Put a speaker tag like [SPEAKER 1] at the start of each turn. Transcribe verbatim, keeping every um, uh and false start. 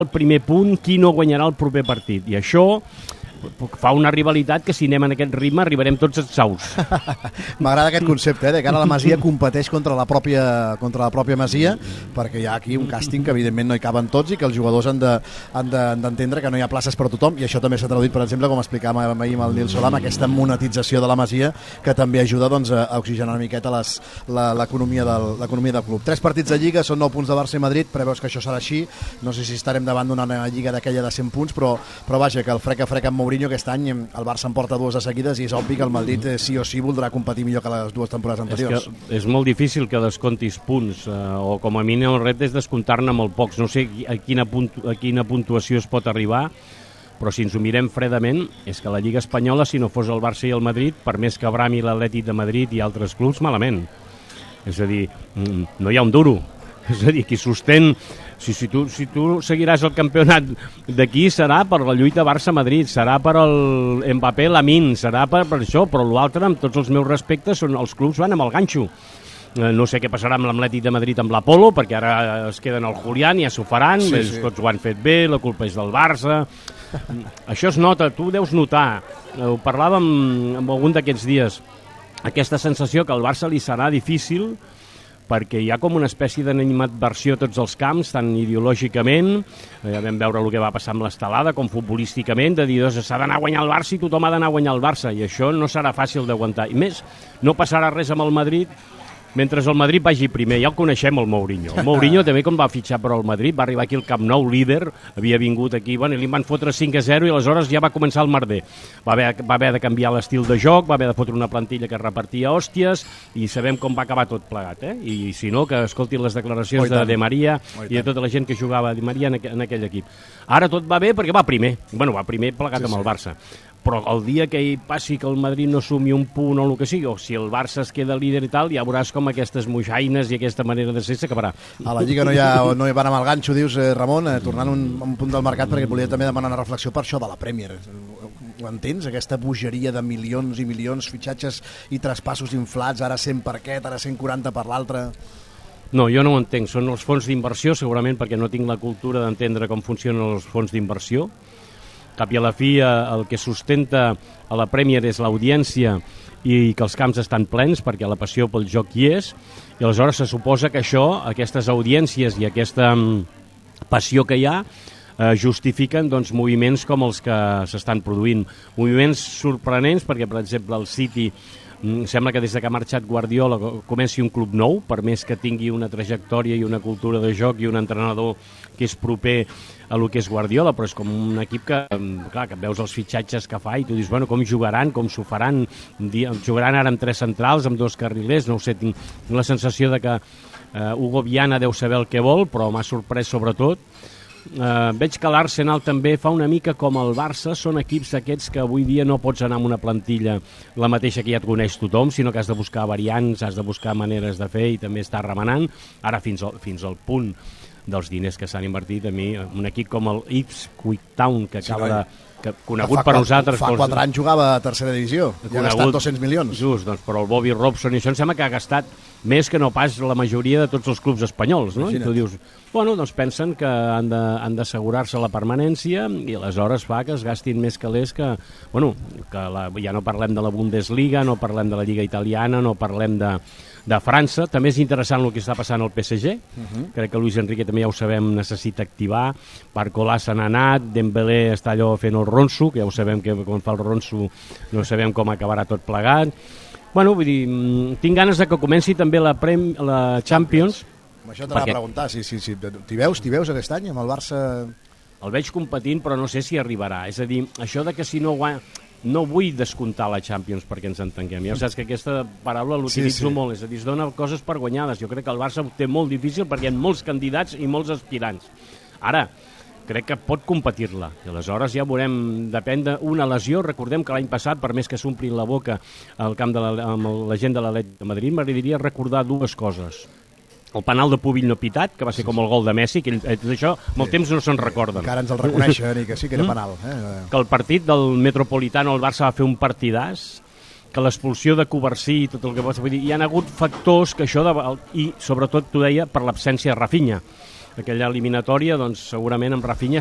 [SPEAKER 1] el primer punt, qui no guanyarà el proper partit. I això fa una rivalitat que si anem en aquest ritme arribarem tots exhaus.
[SPEAKER 2] M'agrada aquest concepte, eh, de que ara la Masia competeix contra la pròpia, contra la pròpia Masia, perquè hi ha aquí un càsting que evidentment no hi caben tots i que els jugadors han de, han de, han d'entendre que no hi ha places per a tothom, i això també s'ha traduït, per exemple, com explicàvem ahir amb el Nil Solà, amb aquesta monetització de la Masia que també ajuda, doncs, a oxigenar una miqueta les, la, l'economia, del, l'economia del club. Tres partits de Lliga, són nou punts de Barça i Madrid, preveus que això serà així, no sé si estarem davant d'una Lliga d'aquella de cent punts, però, però vaja, que el freca freca amb Mourinho aquest any el Barça en porta dues de seguides i és obvi que el Madrid eh, sí o sí voldrà competir millor que les dues temporades anteriors.
[SPEAKER 1] És, que és molt difícil que descontis punts, eh, o com a mínim el repte és descomptar-ne molt pocs. No sé a quina, puntu, a quina puntuació es pot arribar, però si ens ho mirem fredament, és que la Lliga Espanyola, si no fos el Barça i el Madrid, per més que brami l'Atlètic de Madrid i altres clubs, malament. És a dir, no hi ha un duro. És a dir, qui sostén... Si, si, tu, si tu seguiràs el campionat d'aquí serà per la lluita Barça-Madrid, serà per el Mbappé Lamine, serà per, per això, però l'altre, amb tots els meus respectes, són els clubs van amb el ganxo. No sé què passarà amb l'Atlètic de Madrid amb l'Apolo, perquè ara es queden al Julián, ja s'ho faran, sí, sí. Tots ho han fet bé, la culpa és del Barça. Això es nota, tu deus notar, ho parlàvem amb algun d'aquests dies, aquesta sensació que al Barça li serà difícil perquè hi ha com una espècie d'animadversió a tots els camps, tant ideològicament, ja vam veure el que va passar amb l'Estelada, com futbolísticament, de dir, doncs, s'ha d'anar a guanyar el Barça i tothom ha d'anar a guanyar el Barça, i això no serà fàcil d'aguantar. I més, no passarà res amb el Madrid, mentre el Madrid vagi primer. Ja el coneixem, el Mourinho. El Mourinho també, com va fitxar per al Madrid, va arribar aquí al Camp Nou, líder, havia vingut aquí, bueno, i li van fotre cinc a zero i aleshores ja va començar el merder. Va haver, va haver de canviar l'estil de joc, va haver de fotre una plantilla que repartia hòsties, i sabem com va acabar tot plegat, eh? I si no, que escoltin les declaracions de Di Maria i de tota la gent que jugava a Di Maria en, aqu en aquell equip. Ara tot va bé perquè va primer. Bueno, va primer plegat sí, amb el Barça. Però el dia que hi passi que el Madrid no sumi un punt o el que sigui, o si el Barça es queda líder i tal, ja veuràs com aquestes mojaines i aquesta manera de ser s'acabarà.
[SPEAKER 2] A la Lliga no hi, ha, no hi van amb el ganxo, dius, eh, Ramon, eh, tornant un, un punt del mercat, perquè volia també demanar una reflexió per això de la Premier. Ho entens? Aquesta bogeria de milions i milions, fitxatges i traspassos inflats, ara cent per aquest, ara cent quaranta per l'altre...
[SPEAKER 1] No, jo no ho entenc. Són els fons d'inversió, segurament perquè no tinc la cultura d'entendre com funcionen els fons d'inversió. Cap i a la fi, el que sustenta a la Premier és l'audiència i que els camps estan plens perquè la passió pel joc hi és, i aleshores se suposa que això, aquestes audiències i aquesta passió que hi ha, eh, justifiquen doncs, moviments com els que s'estan produint. Moviments sorprenents perquè, per exemple, el City sembla que des que ha marxat Guardiola comenci un club nou, per més que tingui una trajectòria i una cultura de joc i un entrenador que és proper a lo que és Guardiola, però és com un equip que, clar, que veus els fitxatges que fa i tu dius, bueno, com jugaran, com s'ho faran, jugaran ara amb tres centrals, amb dos carrilers, no ho sé, tinc, tinc la sensació de que uh, Hugo Viana deu saber el que vol, però m'ha sorprès sobretot. Uh, veig que l'Arsenal també fa una mica com el Barça, són equips aquests que avui dia no pots anar amb una plantilla la mateixa que ja et coneix tothom, sinó que has de buscar variants, has de buscar maneres de fer i també està remenant, ara fins al, fins al punt dels diners que s'han invertit. A mi, un equip com el Ipswich Town, que acaba sí, de... Que, conegut
[SPEAKER 2] fa,
[SPEAKER 1] per nosaltres...
[SPEAKER 2] Fa quatre anys jugava a tercera divisió, i ha gastat dos-cents milions.
[SPEAKER 1] Just, doncs, però el Bobby Robson i això em sembla que ha gastat més que no pas la majoria de tots els clubs espanyols, no? Imagina't. I tu dius, bueno, doncs pensen que han de, han d'assegurar-se la permanència i aleshores fa que es gastin més calés que... Bueno, que la, ja no parlem de la Bundesliga, no parlem de la Lliga Italiana, no parlem de, de França. També és interessant el que està passant al P S G. Uh-huh. Crec que Luis Enrique també ja ho sabem, necessita activar. Barcolà se n'ha anat, Dembélé està allò fent el ronso, que ja ho sabem que quan fa el ronso no sabem com acabarà tot plegat. Bueno, vull dir, tinc ganes de que comenci també la, Prem, la Champions.
[SPEAKER 2] Això t'anava a preguntar, si, si, si t'hi veus, t'hi veus aquest any amb el Barça?
[SPEAKER 1] El veig competint, però no sé si arribarà. És a dir, això de que si no guanya... No vull descomptar la Champions perquè ens entenguem. Ja saps que aquesta paraula l'utilitzo sí, sí. molt, és a dir, es dona coses per guanyades. Jo crec que el Barça ho té molt difícil perquè hi ha molts candidats i molts aspirants. Ara, crec que pot competir-la. I aleshores ja veurem, depèn d'una lesió. Recordem que l'any passat, per més que s'omplin la boca al camp de la, amb la gent de l'Atlètic de Madrid, m'agradaria recordar dues coses. El penal de Pubill no pitat, que va ser com el gol de Messi, que ell, això amb el sí. temps no se'n recorden.
[SPEAKER 2] Encara ens el reconeixen i que sí que era penal. Eh?
[SPEAKER 1] Que el partit del Metropolitano, el Barça va fer un partidàs, que l'expulsió de Covarsí i tot el que va... Vull dir, hi ha hagut factors que això... De, I sobretot, t'ho deia, per l'absència de Rafinha. aquella eliminatòria, doncs segurament amb Rafinha